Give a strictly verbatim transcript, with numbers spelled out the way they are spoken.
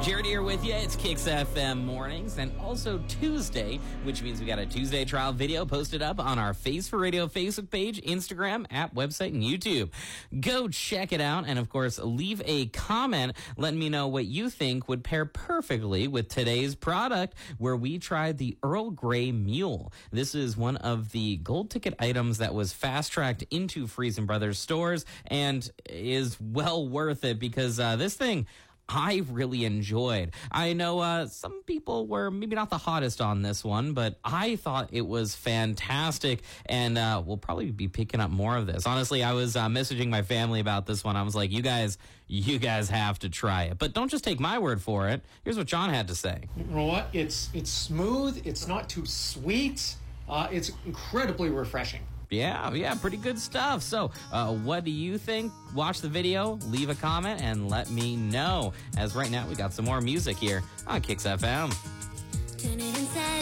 Jared here with you. It's Kicks F M mornings and also Tuesday, which means we got a Tuesday trial video posted up on our Face for Radio Facebook page, Instagram, app, website, and YouTube. Go check it out. And of course, leave a comment letting me know what you think would pair perfectly with today's product, where we tried the Earl Grey Mule. This is one of the gold ticket items that was fast-tracked into Freson Brothers stores and is well worth it because uh, this thing I really enjoyed. I know uh, some people were maybe not the hottest on this one, but I thought it was fantastic, and uh, we'll probably be picking up more of this. Honestly, I was uh, messaging my family about this one. I was like, you guys, you guys have to try it. But don't just take my word for it. Here's what John had to say. You know what? It's, it's smooth. It's not too sweet. Uh, it's incredibly refreshing. Yeah, yeah, pretty good stuff. So, uh, what do you think? Watch the video, leave a comment, and let me know. As right now, we got some more music here on Kicks F M. Turn it inside.